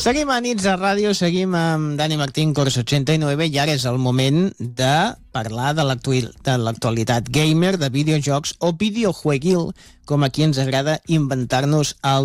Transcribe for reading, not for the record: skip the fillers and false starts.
Seguim a Nits a Ràdio, seguim amb Dani Martín, Cors 89, i ara és el moment de parlar de l'actualitat gamer, de videojocs o videojueguil, com aquí ens agrada inventar-nos el